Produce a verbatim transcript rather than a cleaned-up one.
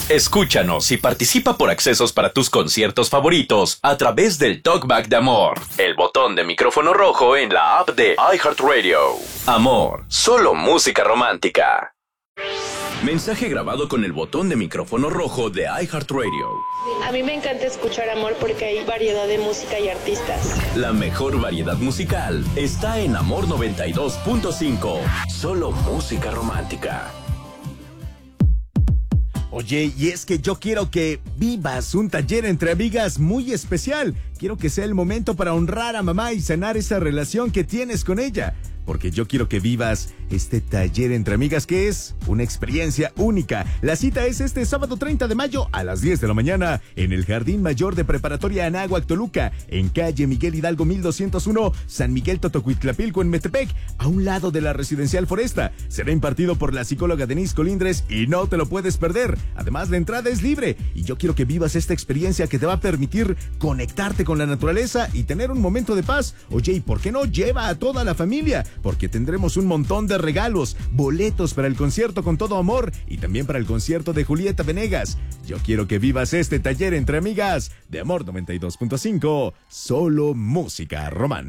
Escúchanos y participa por accesos para tus conciertos favoritos a través del Talkback de Amor, el botón de micrófono rojo en la app de iHeartRadio. Amor, solo música romántica. Mensaje grabado con el botón de micrófono rojo de iHeartRadio. A mí me encanta escuchar Amor porque hay variedad de música y artistas. La mejor variedad musical está en Amor noventa y dos punto cinco. Solo música romántica. Oye, y es que yo quiero que vivas un taller entre amigas muy especial. Quiero que sea el momento para honrar a mamá y sanar esa relación que tienes con ella. Porque yo quiero que vivas este taller entre amigas que es una experiencia única. La cita es este sábado treinta de mayo a las diez de la mañana en el Jardín Mayor de Preparatoria Anáhuac, Toluca, en calle Miguel Hidalgo mil doscientos uno, San Miguel Totocuitlapilco, en Metepec, a un lado de la Residencial Foresta. Será impartido por la psicóloga Denise Colindres y no te lo puedes perder. Además, la entrada es libre y yo quiero que vivas esta experiencia que te va a permitir conectarte con la naturaleza y tener un momento de paz. Oye, ¿y por qué no lleva a toda la familia? Porque tendremos un montón de regalos, boletos para el concierto Con Todo Amor y también para el concierto de Julieta Venegas. Yo quiero que vivas este taller entre amigas de Amor noventa y dos punto cinco, solo música romántica.